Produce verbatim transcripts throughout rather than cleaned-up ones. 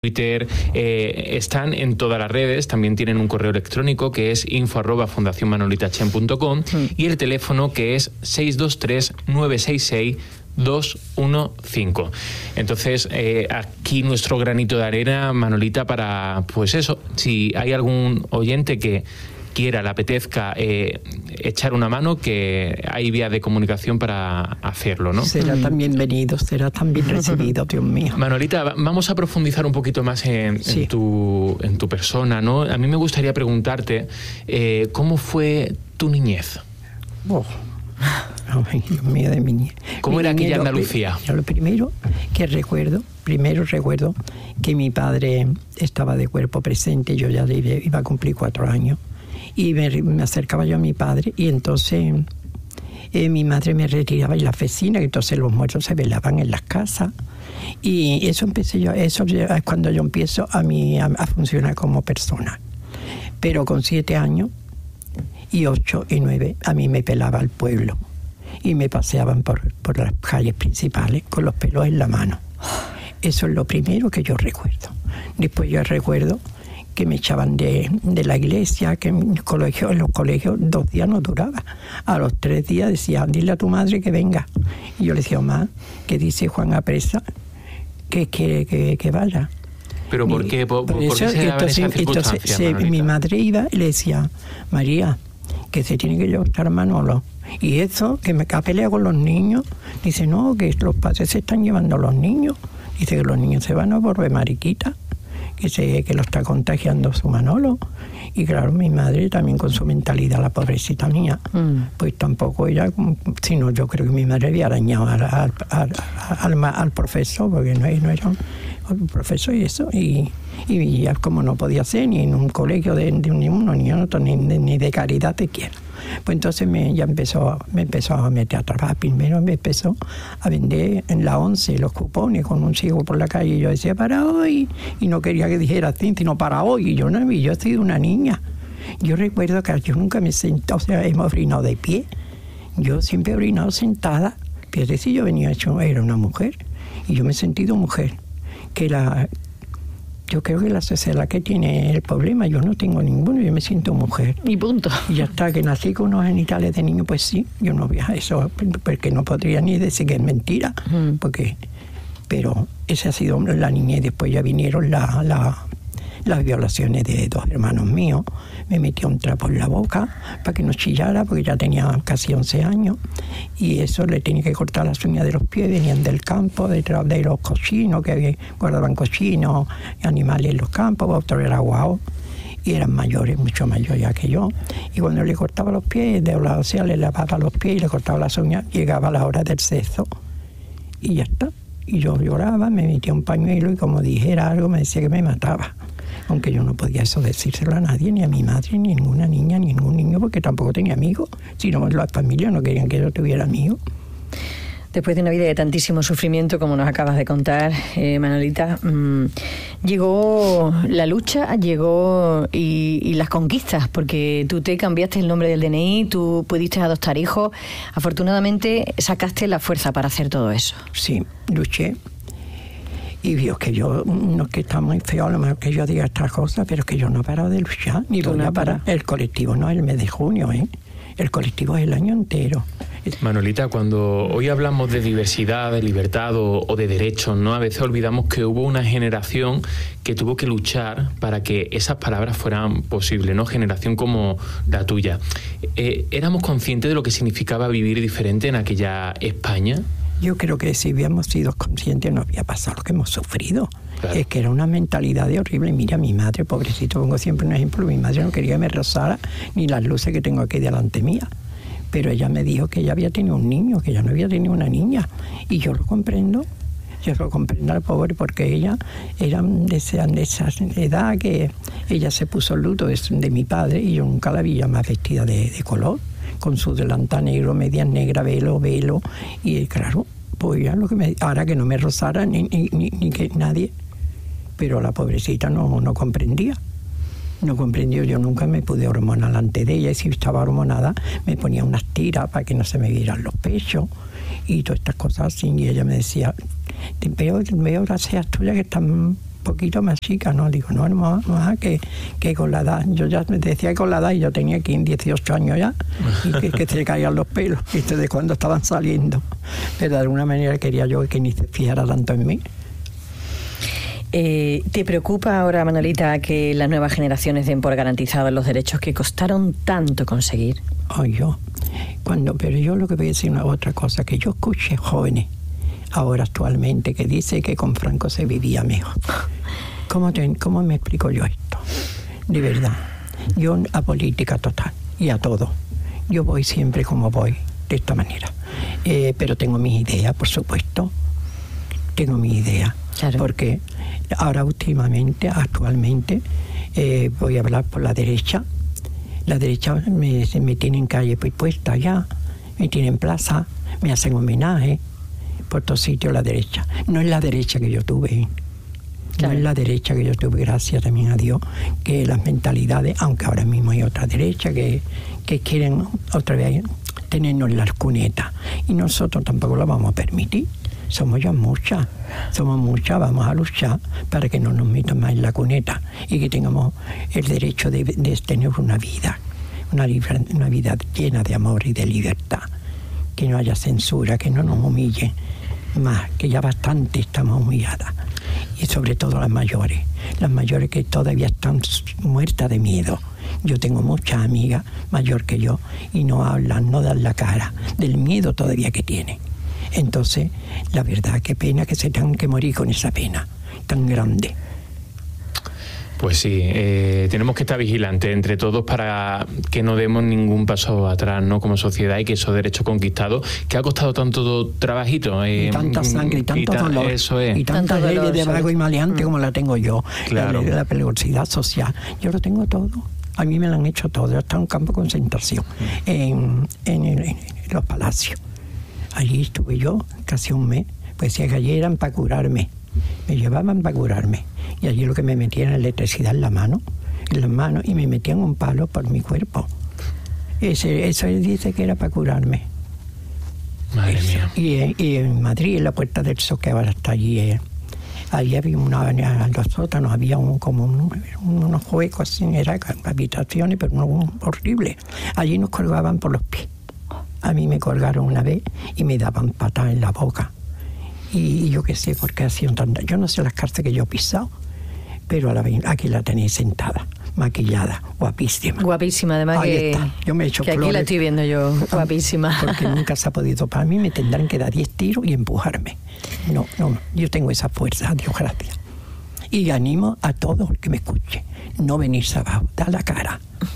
Twitter, eh, están en todas las redes, también tienen un correo electrónico que es info arroba fundación manolita chen punto com sí. y el teléfono que es seis dos tres nueve seis seis dos uno cinco. Entonces, eh, aquí nuestro granito de arena, Manolita, para, pues eso, si hay algún oyente que quiera, le apetezca eh, echar una mano, que hay vías de comunicación para hacerlo, ¿no? Será tan bienvenido, será tan bien recibido, Dios mío. Manolita, vamos a profundizar un poquito más en, sí. en, tu, en tu persona, ¿no? A mí me gustaría preguntarte, eh, ¿cómo fue tu niñez? Oh. Ay, Dios mío, de mi niñez. ¿Cómo mi era niñez, aquella Andalucía? Lo, lo primero que recuerdo, primero recuerdo que mi padre estaba de cuerpo presente, yo ya iba a cumplir cuatro años, y me, me acercaba yo a mi padre, y entonces eh, mi madre me retiraba en la oficina, y entonces los muertos se velaban en las casas, y eso empecé yo, eso es cuando yo empiezo a, mí, a, a funcionar como persona. Pero con siete años, y ocho y nueve, a mí me pelaba el pueblo, y me paseaban por, por las calles principales con los pelos en la mano. Eso es lo primero que yo recuerdo. Después yo recuerdo que me echaban de, de la iglesia, que en, el colegio, en los colegios dos días no duraba. A los tres días decían, dile a tu madre que venga. Y yo le decía, mamá, ¿qué dice Juan Apresa? Que quiere que, que vaya. ¿Pero por qué? ¿Por, por, eso, ¿por qué se daba entonces, esa circunstancia, entonces se, mi madre iba y le decía, María, que se tiene que llevar Manolo. Y eso, que me ha peleado con los niños. Dice, no, que los padres se están llevando a los niños. Dice que los niños se van a volver mariquitas, que, se, que lo está contagiando su Manolo. Y claro, mi madre también con su mentalidad, la pobrecita mía, mm. pues tampoco ella, sino yo creo que mi madre había arañado al, al, al, al, al profesor, porque no, no era un, un profesor y eso, y, y ya como no podía ser ni en un colegio de, de un, uno, ni otro, ni, ni de caridad te quiera. Pues entonces me, ya empezó, me empezó a meter a trabajar. Primero me empezó a vender en la once los cupones con un ciego por la calle. Y yo decía, para hoy. Y no quería que dijera así, sino para hoy. Y yo no, yo he sido una niña. Yo recuerdo que yo nunca me senté, o sea, hemos orinado de pie. Yo siempre he orinado sentada. Pero si yo venía hecho, era una mujer. Y yo me he sentido mujer. Que la... Yo creo que la sociedad que tiene el problema, yo no tengo ninguno, yo me siento mujer. Y punto. Y ya está, que nací con unos genitales de niño, pues sí, yo no veía eso, porque no podría ni decir que es mentira, mm. porque, pero esa ha sido la niñez. Después ya vinieron la, la, las violaciones de dos hermanos míos, me metí un trapo en la boca para que no chillara, porque ya tenía casi once años, y eso le tenía que cortar las uñas de los pies, venían del campo, detrás de los cochinos, que había, guardaban cochinos, animales en los campos, otro era guau, y eran mayores, mucho mayores ya que yo, y cuando le cortaba los pies, de la, o sea, le lavaba los pies y le cortaba las uñas, llegaba la hora del sexo, y ya está, y yo lloraba, me metía un pañuelo, y como dijera algo, me decía que me mataba. Aunque yo no podía eso decírselo a nadie, ni a mi madre, ni a ninguna niña, ni a ningún niño, porque tampoco tenía amigos. Sino las familias no querían que yo tuviera amigos. Después de una vida de tantísimo sufrimiento, como nos acabas de contar, eh, Manolita, mmm, llegó la lucha, llegó y, y las conquistas, porque tú te cambiaste el nombre del D N I, tú pudiste adoptar hijos. Afortunadamente, sacaste la fuerza para hacer todo eso. Sí, luché. Y vio que yo, no es que está muy feo a lo mejor que yo diga estas cosas, pero que yo no he parado de luchar, ni voy a parar. El colectivo no es el mes de junio, ¿eh? El colectivo es el año entero. Manolita, cuando hoy hablamos de diversidad, de libertad o, o de derechos, ¿no? A veces olvidamos que hubo una generación que tuvo que luchar para que esas palabras fueran posibles, ¿no? Generación como la tuya. Eh, ¿Éramos conscientes de lo que significaba vivir diferente en aquella España? Yo creo que si hubiéramos sido conscientes no había pasado lo que hemos sufrido. Claro. Es que era una mentalidad de horrible. Mira, mi madre, pobrecito, pongo siempre un ejemplo, mi madre no quería que me rozara ni las luces que tengo aquí delante mía. Pero ella me dijo que ella había tenido un niño, que ella no había tenido una niña. Y yo lo comprendo, yo lo comprendo al pobre, porque ella era de esa, de esa edad que ella se puso el luto de, de mi padre, y yo nunca la vi más vestida de, de color, con su delantal negro, medias negras, velo, velo, y claro, pues ya lo que me, ahora que no me rozara ni, ni, ni, ni que nadie, pero la pobrecita no, no comprendía, no comprendió. Yo nunca me pude hormonar delante de ella, y si estaba hormonada me ponía unas tiras para que no se me vieran los pechos y todas estas cosas así, y ella me decía, veo, veo las cejas tuyas que están poquito más chica, ¿no? Digo, no, mamá, mamá que, que con la edad, yo ya me decía que con la edad, y yo tenía aquí dieciocho años ya, y que, que se caían los pelos, ¿viste? De cuando estaban saliendo. Pero de alguna manera quería yo que ni se fijara tanto en mí. Eh, ¿Te preocupa ahora, Manolita, que las nuevas generaciones den por garantizados los derechos que costaron tanto conseguir? Oh, yo, cuando, pero yo lo que voy a decir una otra cosa, que yo escuché jóvenes ahora actualmente que dice que con Franco se vivía mejor. ¿Cómo, te, cómo me explico yo esto? De verdad, yo a política total y a todo. Yo voy siempre como voy, de esta manera. Eh, pero tengo mis ideas, por supuesto. Tengo mis ideas. Claro. Porque ahora últimamente, actualmente, eh, voy a hablar por la derecha. La derecha me, me tienen calle pues, puesta ya, me tienen plaza, me hacen homenaje. Por todos sitios la derecha. No es la derecha que yo tuve. Claro. No es la derecha que yo tuve, gracias también a Dios, que las mentalidades, aunque ahora mismo hay otra derecha que, que quieren otra vez tenernos en las cunetas. Y nosotros tampoco lo vamos a permitir. Somos ya muchas, somos muchas, vamos a luchar para que no nos metan más en la cuneta y que tengamos el derecho de, de tener una vida, una, una vida llena de amor y de libertad. Que no haya censura, que no nos humillen más, que ya bastante estamos humilladas. Y sobre todo las mayores, las mayores que todavía están muertas de miedo. Yo tengo muchas amigas mayor que yo y no hablan, no dan la cara del miedo todavía que tienen. Entonces, la verdad, qué pena que se tengan que morir con esa pena tan grande. Pues sí, eh, tenemos que estar vigilantes entre todos para que no demos ningún paso atrás, ¿no? Como sociedad, y que esos derechos conquistados, que ha costado tanto trabajito. Eh, y tanta sangre y tanto y ta dolor. Eso es. Y tanta ley de vago y maleante mm. como la tengo yo. Claro. La ley de la peligrosidad social. Yo lo tengo todo. A mí me lo han hecho todo. Yo estaba en un campo de concentración, mm. en, en, en, en los palacios. Allí estuve yo casi un mes. Pues si allí eran para curarme. Me llevaban para curarme. Y allí lo que me metían electricidad en la mano, en las manos, y me metían un palo por mi cuerpo. Ese, eso él dice que era para curarme. Madre eso. mía. Y, y en Madrid, en la Puerta del Sol, que ahora está allí, eh, allí había una, en los sótanos había un, como un, unos huecos, así, eran habitaciones, pero no, horrible. Allí nos colgaban por los pies. A mí me colgaron una vez y me daban patas en la boca. Y yo qué sé por qué hacían tantas. Yo no sé las cárceles que yo he pisado, pero a la, aquí la tenéis sentada, maquillada, guapísima. Guapísima, además. Ahí que, está. Yo me he hecho que flores. Aquí la estoy viendo yo, guapísima. Porque nunca se ha podido. Para mí me tendrán que dar diez tiros y empujarme. No, no, yo tengo esa fuerza, Dios gracias. Y animo a todos que me escuchen, no venirse abajo, da la cara.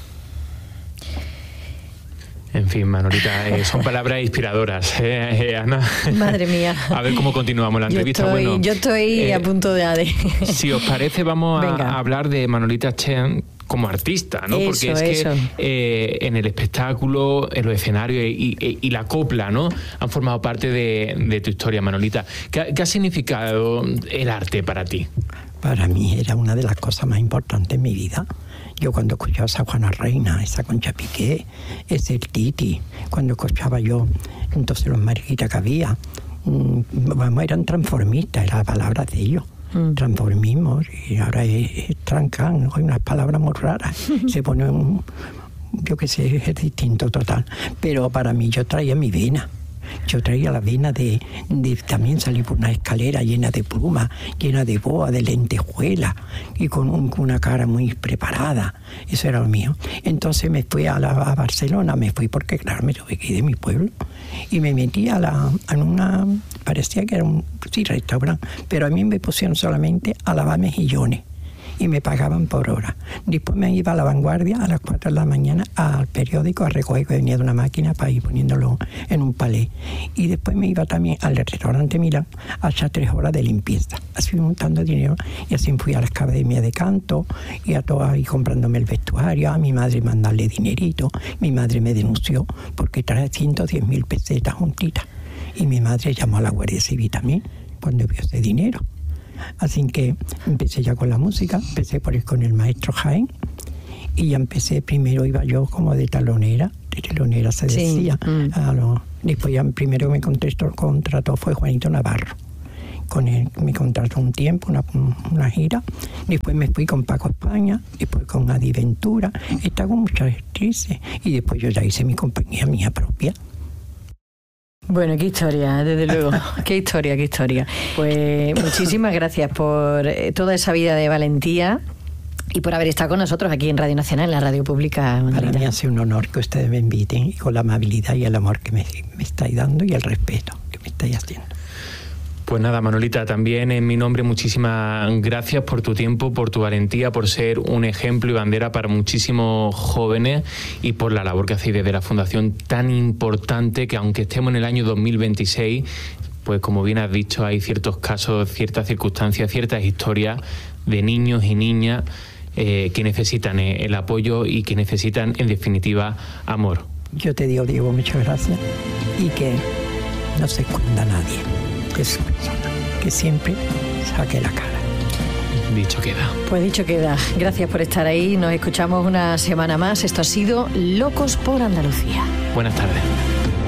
En fin, Manolita, eh, son palabras inspiradoras, ¿eh, eh, Ana? Madre mía. A ver cómo continuamos la entrevista. Yo estoy, bueno, yo estoy eh, a punto de... ade. Si os parece, vamos a, Venga. a hablar de Manolita Chen como artista, ¿no? Eso, Porque es eso. que eh, en el espectáculo, en los escenarios y, y, y la copla, ¿no? Han formado parte de, de tu historia, Manolita. ¿Qué, ¿Qué ha significado el arte para ti? Para mí era una de las cosas más importantes en mi vida. Yo cuando escuchaba esa Juana Reina, esa Concha Piqué, ese Titi, cuando escuchaba yo entonces los mariquitas que había, mmm, vamos, eran transformistas, era la palabra de ellos. Mm. Transformismo, y ahora es, es trancan, hay unas palabras muy raras, se pone un, yo qué sé, es distinto total. Pero para mí yo traía mi vena. Yo traía la vena de, de también salir por una escalera llena de plumas, llena de boa, de lentejuela y con, un, con una cara muy preparada. Eso era lo mío. Entonces me fui a, la, a Barcelona, me fui porque claro, me tuve que ir de mi pueblo y me metí a la, en una, parecía que era un sí, restaurante, pero a mí me pusieron solamente a lavar mejillones y me pagaban por hora. Después me iba a La Vanguardia a las cuatro de la mañana al periódico a recoger, que venía de una máquina para ir poniéndolo en un palé. Y después me iba también al restaurante Milán a echar tres horas de limpieza. Así montando dinero y así fui a la academia de canto y a todo ahí comprándome el vestuario, a mi madre mandarle dinerito. Mi madre me denunció porque trae ciento diez mil pesetas juntitas. Y mi madre llamó a la Guardia Civil también cuando vio ese dinero. Así que empecé ya con la música, empecé por ir con el maestro Jaén y ya empecé, primero iba yo como de talonera, de telonera se decía, sí. mm. a lo, después ya primero me contestó, contrató fue Juanito Navarro, con él me contrató un tiempo, una, una gira. Después me fui con Paco España, después con Adi Ventura. He estado con muchas actrices y después yo ya hice mi compañía mía propia. Bueno, qué historia, desde luego. Qué historia, qué historia. Pues muchísimas gracias por toda esa vida de valentía y por haber estado con nosotros aquí en Radio Nacional, en la radio pública. Manolita. Para mí ha sido un honor que ustedes me inviten, y con la amabilidad y el amor que me, me estáis dando y el respeto que me estáis haciendo. Pues nada, Manolita, también en mi nombre muchísimas gracias por tu tiempo, por tu valentía, por ser un ejemplo y bandera para muchísimos jóvenes y por la labor que hacéis desde la Fundación tan importante, que aunque estemos en el año dos mil veintiséis, pues como bien has dicho, hay ciertos casos, ciertas circunstancias, ciertas historias de niños y niñas eh, que necesitan eh, el apoyo y que necesitan, en definitiva, amor. Yo te digo, Diego, muchas gracias y que no se esconda a nadie. Que su persona, que siempre saque la cara. Dicho queda. Pues dicho queda. Gracias por estar ahí. Nos escuchamos una semana más. Esto ha sido Locos por Andalucía. Buenas tardes.